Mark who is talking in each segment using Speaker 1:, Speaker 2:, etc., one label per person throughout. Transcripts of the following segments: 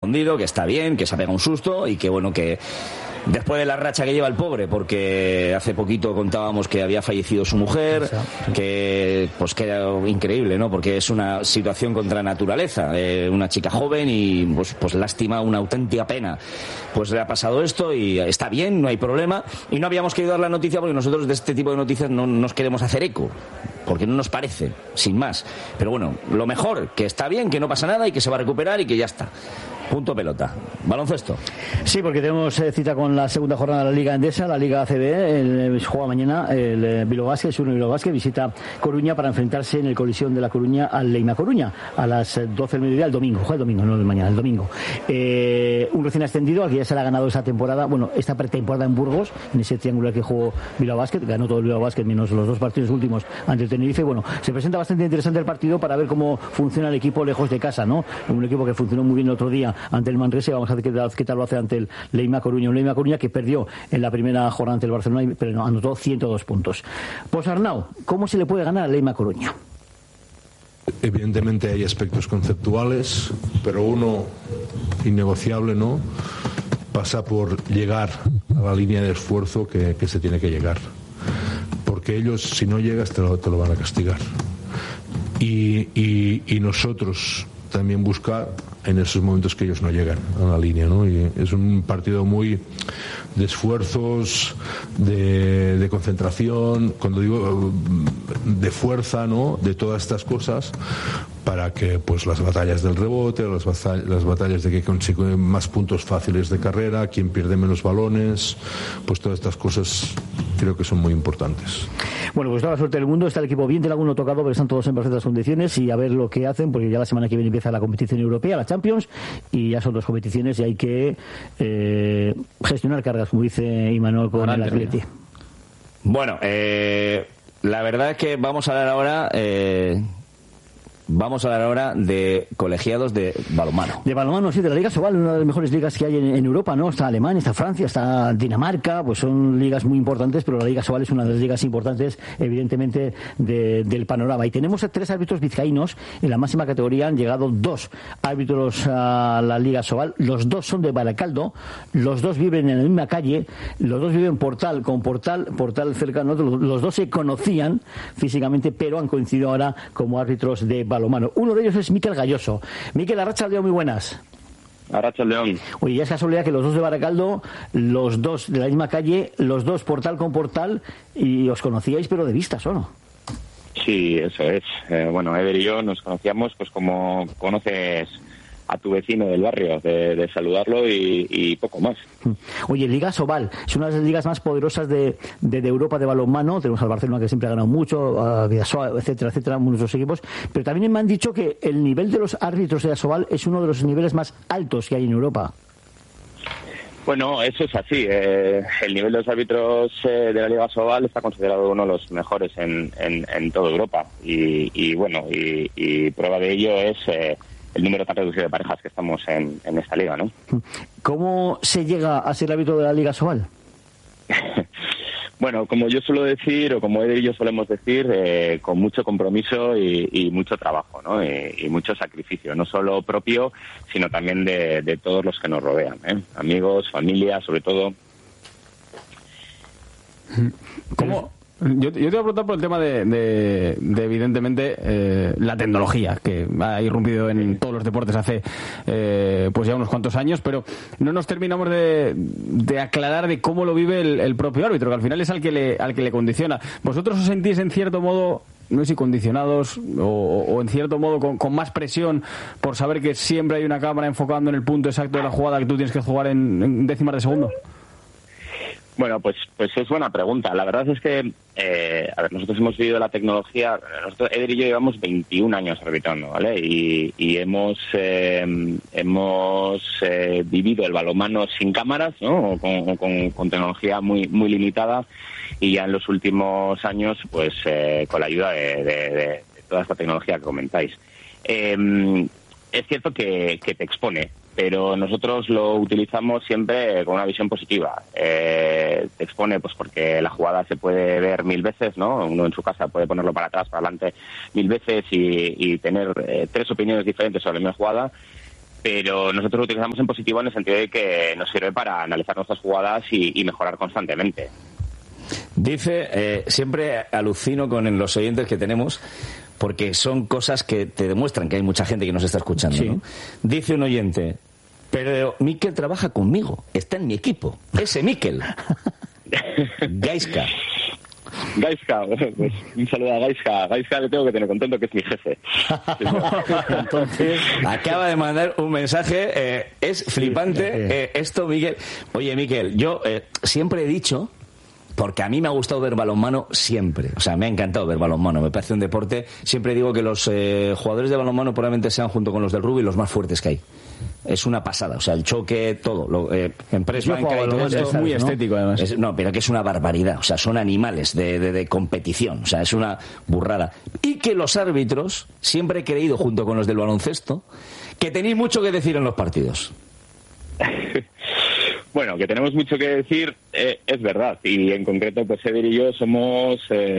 Speaker 1: Que está bien, que se ha pegado un susto y que bueno, que después de la racha que lleva el pobre, porque hace poquito contábamos que había fallecido su mujer, que pues que era increíble, ¿no? Porque es una situación contra naturaleza, una chica joven y pues lástima, una auténtica pena. Pues le ha pasado esto y está bien, no hay problema, y no habíamos querido dar la noticia porque nosotros de este tipo de noticias no nos queremos hacer eco, porque no nos parece, sin más. Pero bueno, lo mejor, que está bien, que no pasa nada y que se va a recuperar y que ya está. Punto pelota. Baloncesto.
Speaker 2: Sí, porque tenemos cita con la segunda jornada de la Liga Endesa, la Liga ACB. Juega mañana el Bilbao Basket, Bilbao Basket visita Coruña para enfrentarse en el Colisión de la Coruña al Leima Coruña a las 12 del mediodía el domingo. Juega el domingo, no el mañana, el domingo. Un recién ascendido al que ya se le ha ganado esa temporada, bueno, esta pretemporada en Burgos, en ese triangular que jugó Bilbao Basket, ganó todo el Bilbao Basket menos los 2 partidos últimos ante el Tenerife. Bueno, se presenta bastante interesante el partido para ver cómo funciona el equipo lejos de casa, ¿no? Un equipo que funcionó muy bien el otro día ante el Manresa, vamos a ver qué tal lo hace ante el Leima Coruña. Un Leima Coruña que perdió en la primera jornada ante el Barcelona, pero no, anotó 102 puntos. Pues Arnau, ¿cómo se le puede ganar al Leima Coruña?
Speaker 3: Evidentemente hay aspectos conceptuales, pero uno innegociable, ¿no? Pasa por llegar a la línea de esfuerzo que se tiene que llegar. Porque ellos, si no llegas, te lo van a castigar. Y nosotros también buscar en esos momentos que ellos no llegan a la línea, ¿no? Y es un partido muy de esfuerzos, de concentración, cuando digo de fuerza, ¿no? De todas estas cosas, para que pues las batallas del rebote, las batallas de que consigue más puntos fáciles de carrera, quien pierde menos balones, pues todas estas cosas creo que son muy importantes.
Speaker 2: Bueno, pues toda la suerte del mundo. Está el equipo bien, tiene alguno tocado, pero están todos en perfectas condiciones, y a ver lo que hacen, porque ya la semana que viene empieza la competición europea, la Champions, y ya son 2 competiciones y hay que gestionar cargas, como dice Imanol con el Atleti.
Speaker 1: Bueno, la verdad es que vamos a hablar ahora de colegiados de balonmano.
Speaker 2: De balonmano, sí, de la Liga Sobal, una de las mejores ligas que hay en Europa, ¿no? Está Alemania, está Francia, está Dinamarca, pues son ligas muy importantes, pero la Liga Sobal es una de las ligas importantes, evidentemente, del panorama. Y tenemos 3 árbitros vizcaínos en la máxima categoría. Han llegado 2 árbitros a la Liga Sobal. Los 2 son de Baracaldo, los 2 viven en la misma calle, los 2 viven Portal cercano. Los 2 se conocían físicamente, pero han coincidido ahora como árbitros de balonmano. Uno de ellos es Miquel Galloso. Miquel, arratsaldeon, muy buenas.
Speaker 4: Arratsaldeon.
Speaker 2: Oye, ya es casualidad que los 2 de Baracaldo, los 2 de la misma calle, los 2 Portal con Portal, y os conocíais pero de vistas, ¿o no?
Speaker 4: Sí, eso es. Bueno, Eder y yo nos conocíamos pues como conoces a tu vecino del barrio, de saludarlo y poco más.
Speaker 2: Oye, Liga Sobal es una de las ligas más poderosas de Europa de balonmano. Tenemos al Barcelona, que siempre ha ganado mucho, a Vidasoa, etcétera, muchos equipos, pero también me han dicho que el nivel de los árbitros de la Sobal es uno de los niveles más altos que hay en Europa.
Speaker 4: Bueno, eso es así. El nivel de los árbitros de la Liga Sobal está considerado uno de los mejores en toda Europa, y prueba de ello es el número tan reducido de parejas que estamos en esta liga, ¿no?
Speaker 2: ¿Cómo se llega a ser árbitro de la Liga Sobal?
Speaker 4: Bueno, como yo suelo decir, o como Eder y yo solemos decir, con mucho compromiso y mucho trabajo, ¿no? Y mucho sacrificio, no solo propio, sino también de todos los que nos rodean, ¿eh? Amigos, familia, sobre todo.
Speaker 5: ¿Cómo? Yo te voy a preguntar por el tema de evidentemente, la tecnología que ha irrumpido en todos los deportes hace pues ya unos cuantos años, pero no nos terminamos de aclarar de cómo lo vive el propio árbitro, que al final es al que le condiciona. ¿Vosotros os sentís en cierto modo, no sé si condicionados o en cierto modo con más presión por saber que siempre hay una cámara enfocando en el punto exacto de la jugada que tú tienes que jugar en décimas de segundo?
Speaker 4: Bueno, pues es buena pregunta. La verdad es que, nosotros hemos vivido la tecnología. Nosotros, Eder y yo, llevamos 21 años arbitrando, ¿vale? Y hemos vivido el balonmano sin cámaras, ¿no? Con tecnología muy muy limitada, y ya en los últimos años, pues con la ayuda de toda esta tecnología que comentáis. Es cierto que te expone, pero nosotros lo utilizamos siempre con una visión positiva. Te expone pues porque la jugada se puede ver 1000 veces, ¿no? Uno en su casa puede ponerlo para atrás, para adelante 1000 veces y tener 3 opiniones diferentes sobre la misma jugada. pero nosotros lo utilizamos en positivo en el sentido de que nos sirve para analizar nuestras jugadas y mejorar constantemente.
Speaker 1: Dice, siempre alucino con los oyentes que tenemos, porque son cosas que te demuestran que hay mucha gente que nos está escuchando, ¿no? Dice un oyente, pero Mikel trabaja conmigo, está en mi equipo, ese Mikel. Gaizka,
Speaker 4: pues un saludo a Gaizka. Gaizka le tengo que tener contento, que es mi jefe.
Speaker 1: Entonces, acaba de mandar un mensaje, es flipante esto, Mikel. Oye, Mikel, yo siempre he dicho, porque a mí me ha gustado ver balonmano siempre, o sea, me ha encantado ver balonmano, me parece un deporte, siempre digo que los jugadores de balonmano probablemente sean, junto con los del rugby, los más fuertes que hay. Es una pasada, o sea, el choque, todo, en press banca y todo esto
Speaker 5: es muy estético, además.
Speaker 1: Pero que es una barbaridad, o sea, son animales de competición, o sea, es una burrada. Y que los árbitros, siempre he creído, junto con los del baloncesto, que tenéis mucho que decir en los partidos.
Speaker 4: Bueno, que tenemos mucho que decir, es verdad, y en concreto, pues Eder y yo somos,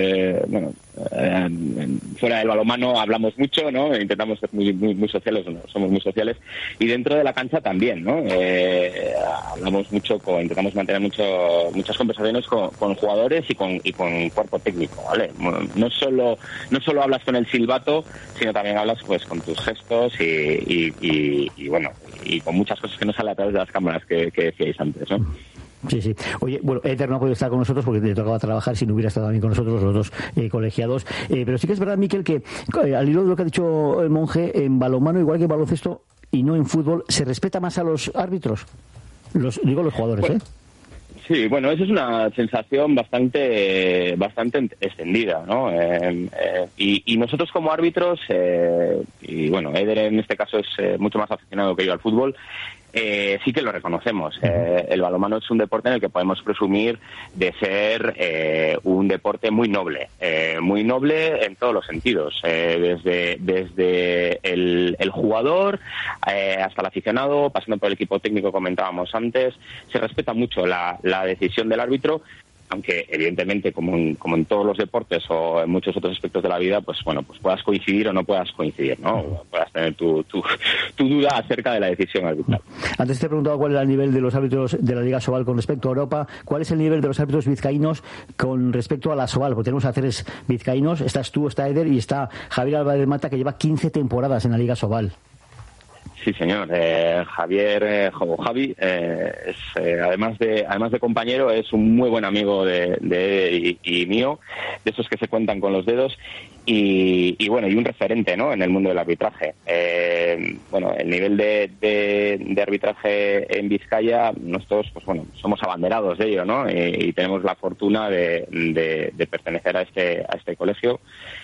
Speaker 4: fuera del balonmano hablamos mucho, ¿no? Intentamos ser muy sociales, ¿no? Somos muy sociales, y dentro de la cancha también, ¿no? Hablamos mucho, intentamos mantener muchas conversaciones con jugadores y con cuerpo técnico, ¿vale? No solo hablas con el silbato, sino también hablas, pues, con tus gestos y bueno, y con muchas cosas que no salen a través de las cámaras que decíais antes, ¿no?
Speaker 2: Sí. Oye, bueno, Eder no ha podido estar con nosotros porque le tocaba trabajar, si no hubiera estado también con nosotros los dos colegiados. Pero sí que es verdad, Mikel, que al hilo de lo que ha dicho el monje, en balonmano, igual que en baloncesto y no en fútbol, se respeta más a los árbitros. Los jugadores,
Speaker 4: bueno, Sí, bueno, eso es una sensación bastante extendida, ¿no? Y nosotros como árbitros, y bueno, Eder en este caso es mucho más aficionado que yo al fútbol, sí que lo reconocemos. El balonmano es un deporte en el que podemos presumir de ser un deporte muy noble en todos los sentidos, desde el jugador hasta el aficionado, pasando por el equipo técnico, comentábamos antes. Se respeta mucho la decisión del árbitro, aunque evidentemente como en todos los deportes o en muchos otros aspectos de la vida, pues bueno, pues puedas coincidir o no puedas coincidir, ¿no? Puedas tener tu duda acerca de la decisión arbitral.
Speaker 2: Antes te he preguntado cuál era el nivel de los árbitros de la Liga Sobal con respecto a Europa. ¿Cuál es el nivel de los árbitros vizcaínos con respecto a la Sobal? Porque tenemos a 3 vizcaínos, estás tú, está Eder y está Javier Álvarez Mata, que lleva 15 temporadas en la Liga Sobal.
Speaker 4: Sí, señor. Javi es además de compañero, es un muy buen amigo de y mío, de esos que se cuentan con los dedos, y bueno, y un referente, ¿no?, en el mundo del arbitraje. Bueno, el nivel de arbitraje en Vizcaya, nosotros, pues bueno, somos abanderados de ello, ¿no? Y tenemos la fortuna de pertenecer a este colegio.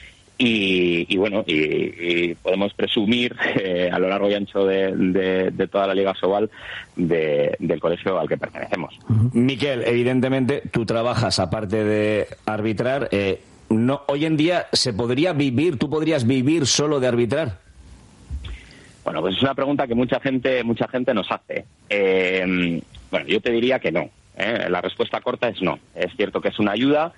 Speaker 4: Y bueno, y podemos presumir a lo largo y ancho de toda la Liga Sobal del colegio al que pertenecemos.
Speaker 1: Mikel, evidentemente tú trabajas aparte de arbitrar. Hoy en día ¿tú podrías vivir solo de arbitrar?
Speaker 4: Bueno, pues es una pregunta que mucha gente nos hace. Bueno, yo te diría que no. La respuesta corta es no. Es cierto que es una ayuda,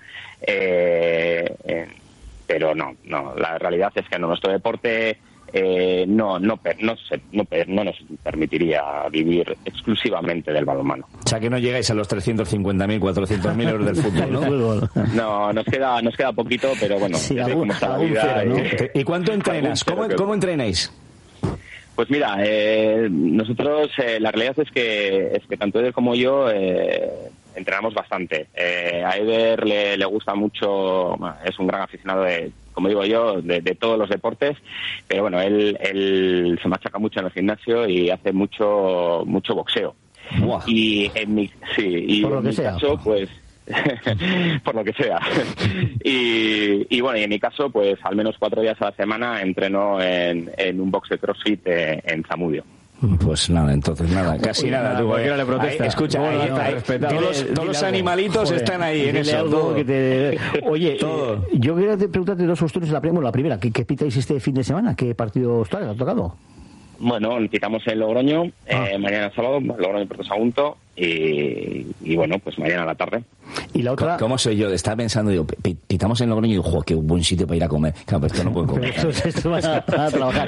Speaker 4: pero no, la realidad es que nuestro deporte no nos permitiría vivir exclusivamente del balonmano.
Speaker 1: O sea, que no llegáis a los 350.000, 400.000 euros del fútbol, ¿no?
Speaker 4: No, nos queda poquito, pero bueno,
Speaker 2: sí,
Speaker 4: cómo está la vida.
Speaker 2: ¿no?
Speaker 1: ¿Y cuánto entrenas? ¿Cómo entrenáis?
Speaker 4: Pues mira, nosotros la realidad es que tanto Eder como yo entrenamos bastante. A Eder le gusta mucho, es un gran aficionado como digo yo, de todos los deportes, pero bueno, él se machaca mucho en el gimnasio y hace mucho boxeo.
Speaker 1: Wow.
Speaker 4: Y en mi caso, pues por lo que sea. Y bueno, y en mi caso, pues al menos 4 días a la semana entreno en un box de CrossFit en Zamudio.
Speaker 1: Pues nada, entonces nada, casi nada.
Speaker 5: Tú, cualquiera le protesta.
Speaker 1: Ahí, escucha, todos los animalitos están ahí en eso.
Speaker 2: Oye, yo quería preguntarte 2 cuestiones. La primera, ¿qué pitáis este fin de semana? ¿Qué partido os ha tocado?
Speaker 4: Bueno, citamos en Logroño, mañana sábado, Logroño Puerto Sagunto, y bueno, pues mañana a la tarde.
Speaker 2: Y la otra...
Speaker 1: ¿Cómo soy yo? Estaba pensando, digo, pitamos en Logroño y digo, joder, qué buen sitio para ir a comer. Claro, pero esto no puedo comer.
Speaker 2: Esto vas a trabajar.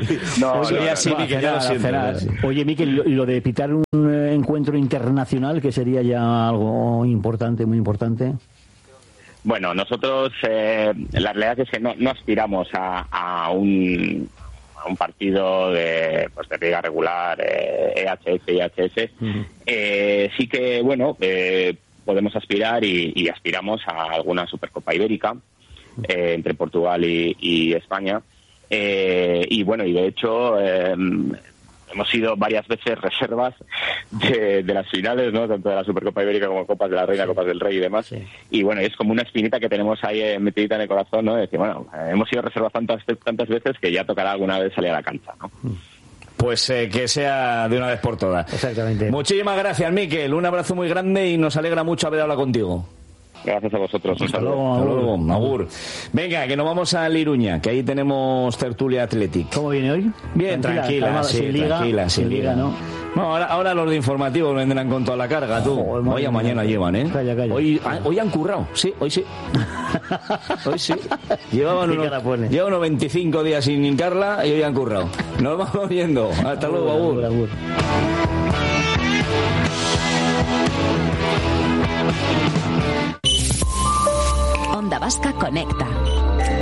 Speaker 2: Oye, Miquel, ¿y lo de pitar un encuentro internacional, que sería ya algo importante, muy importante?
Speaker 4: Bueno, nosotros, la realidad es que no aspiramos a un partido de liga regular, EHF y EHS. Sí que, bueno, podemos aspirar y aspiramos a alguna Supercopa Ibérica entre Portugal y España. Y bueno, y de hecho hemos sido varias veces reservas de las finales, ¿no? Tanto de la Supercopa Ibérica como Copas de la Reina, Copas del Rey y demás. Sí. Y bueno, es como una espinita que tenemos ahí metidita en el corazón, ¿no? De decir, bueno, hemos sido reservas tantas veces que ya tocará alguna vez salir a la cancha, ¿no?
Speaker 1: Pues que sea de una vez por todas.
Speaker 2: Exactamente.
Speaker 1: Muchísimas gracias, Miquel. Un abrazo muy grande y nos alegra mucho haber hablado contigo.
Speaker 4: Gracias a vosotros.
Speaker 1: Hasta luego. Agur. Venga, que nos vamos a Iruña, que ahí tenemos tertulia Athletic.
Speaker 2: ¿Cómo viene hoy?
Speaker 1: Bien, tranquila,
Speaker 2: sin liga, ¿no?
Speaker 1: No, ahora los de informativos vendrán con toda la carga, tú. Hoy a mañana llevan, ¿eh?
Speaker 2: Calla.
Speaker 1: Hoy han currado, sí, hoy sí. Hoy sí. Llevaban unos 25 días sin hincarla y hoy han currado. Nos vamos viendo. Hasta luego, Agur.
Speaker 6: Onda Vasca Conecta.